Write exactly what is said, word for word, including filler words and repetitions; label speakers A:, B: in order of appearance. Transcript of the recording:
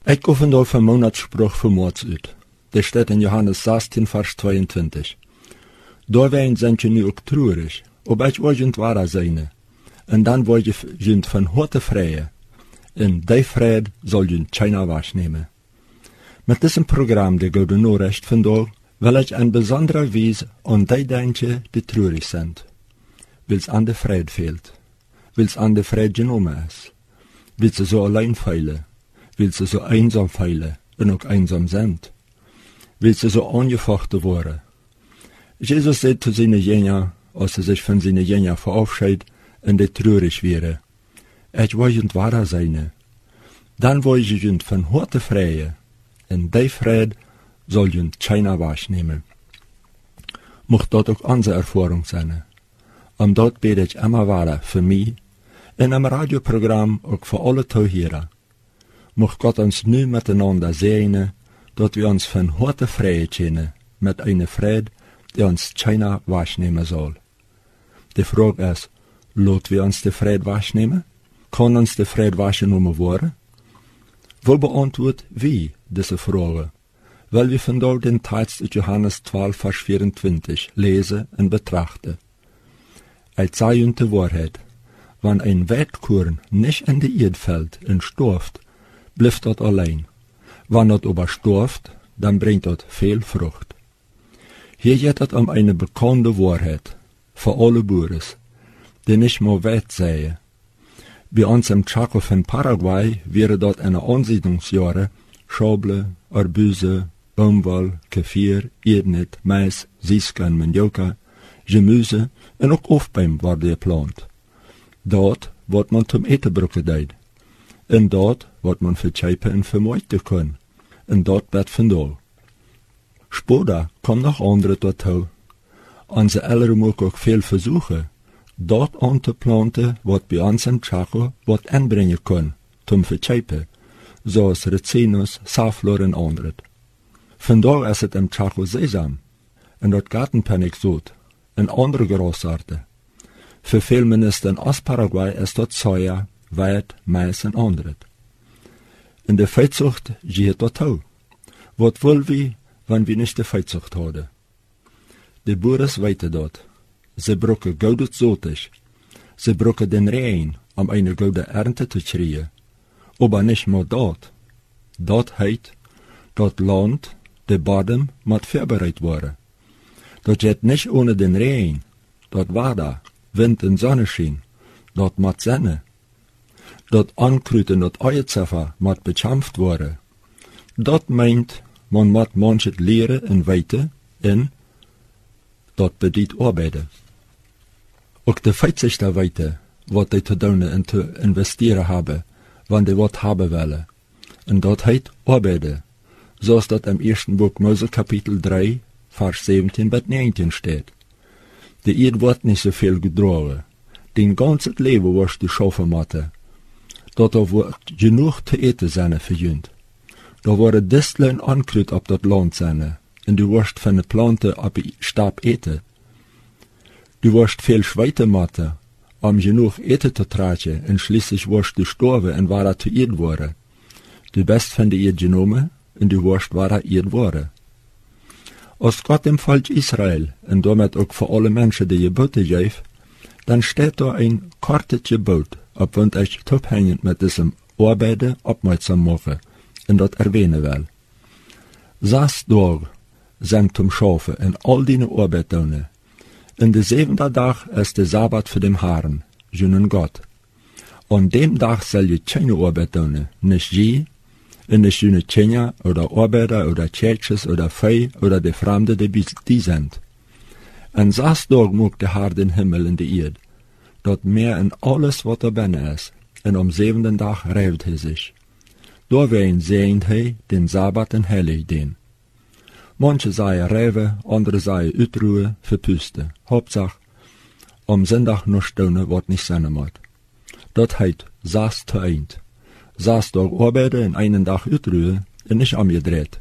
A: Ik ga vandaag van Monatsspruch voor moords uit. Dat staat in Johannes zestien, vers tweeëntwintig. Daarwegen zijn je nu ook treurig, ob ik urgent wahrer zijn. En dan word je junt van harte vrije. En die vrede zal je China waarnemen. Met diesem Programm der Gute Nachricht vandaag wil ik een bijzondere wijze aan die denken die treurig zijn. Wils aan de vrede fehlt. Wils aan de vrede genomen is. Wils ze zo alleen feilen. Wils ze zo einsam feilen en ook einsam zijn. Wils ze zo aangefochten worden. Jesus zei zu seinen Jünger, als er sich von seinen Jünger verabschiedet und die traurig wäre: Ich will wahrer sein. Dann will ich jünd von harte Freie, und die Friede soll jünd China wahrnehmen. Mocht dort auch unsere Erfahrung sein. Und dort bete ich immer weiter für mich, in einem Radioprogramm auch für alle Zuhörer. Mocht Gott uns nu miteinander segnen, dass wir uns von harte Freie kennen, mit einer Friede, die uns China wahrnehmen soll. Die Frage ist, lot wir uns die Friede wahrnehmen? Kann uns die Friede wahrgenommen worden? Wo beantwortet wie diese Frage? Weil wir vandaag den Text aus Johannes zwölf, vers vierentwintig lesen und betrachten. Ich sage uns die Wahrheit, wenn ein Weidkorn nicht in die Erde fällt und stirbt, bleibt dort allein. Wenn dort aber stirbt, dann bringt dort viel Frucht. Hier geht es um eine bekannte Wahrheit für alle Bauern, die nicht mehr weit sehen. Bei uns im Chaco von Paraguay wäre dort eine Ansiedlungsjahre Schable, Arbüse, Baumwoll, Kefir, Erdnüsse, Mais, Siesken, Mandioca, Gemüse und auch Aufbäume worden geplant. Dort wird man zum Eten brücken. Und dort wird man für Scheipe und für Meute können. Und dort wird von da. Später kommen noch andere dazu. Unsere Eltern machen auch viel Versuche, dort anzuplanten, was bei uns im Chaco was anbringen können, zum Verscheipen, so als Rizinus, Safflor und andere. Vandaag ist es im Chaco Sesam, und dort Gartenpanik-Sud, und andere Großarten. Für viele Minister in Ostparaguay ist dort Soja, Weid, Mais und andere. In der Feitzucht geht dort auch. Was wollen wir, wenn wir nicht die Feitzucht haben? Die Bauern weiten dort. Sie brauchen gutes Sotig. Sie brauchen den Regen, um eine gute Ernte zu kriegen. Aber nicht nur dort. Dort heit, dort Land, der Boden muss vorbereitet werden. Dort geht nicht ohne den Regen. Dort war da, Wind und Sonnenschein. Dort muss Sonne. Dort Ankrüte und dort Euzepfer muss bekämpft werden. Dort meint, man muss manches lehren und weiten, und dort bedient arbeiten. Ook de vijftigste weten wat die te doen en te investeren hebben, wanneer die wat hebben willen. En dat heet arbeiten, zoals dat im eersten boek Mose kapitel drie, vers zeventien bis negentien steht. De Erde wordt niet zoveel gedragen. Den ganzen Leben wirst du schaffen moeten. Dat er wordt genoeg te eten zijn verjunt. Da worden disteln ankruid op dat land zijn, en du wirst von de planten op die stab eten. Du wirst viel schweite machen, um genug Eten zu tragen, und schließlich wirst du sterben und wahrer zu Erd worden. Du bist von der Erd genommen, und du wirst wahrer Erd worden. Als Gott dem Volk Israel, und damit auch für alle Menschen die Gebote gibt, dann steht da ein kurzes Gebot, auf und ich abhängig mit diesem Arbeiten aufmerksam mache, und das erwähnen will. Sechs Tage sind zum Schaffen in all deine Arbeit tun. In de zevende dag ist der Sabbat für den Herrn, jenen Gott. An dem Tag soll je keine Arbeit tun, nicht je, und nicht jene Kinder oder Arbeiter oder Kirches oder Vieh oder die Fremde, die die sind. An sechs Tagen mag der Herr den Himmel und die Erde, dort mehr in alles, was da binnen ist, und am siebenten Tag reibt er sich. Dawein sehnt er den Sabbat und heiligt den. Manche sagen Rewe, andere sagen Utruhe, verpüste. Hauptsache, am Sonntag noch Stunde wird nicht sein muss. Das heißt, sechs zu eins. Sechs Tage arbeiten und einen Tag Utruhe und nicht umgedreht.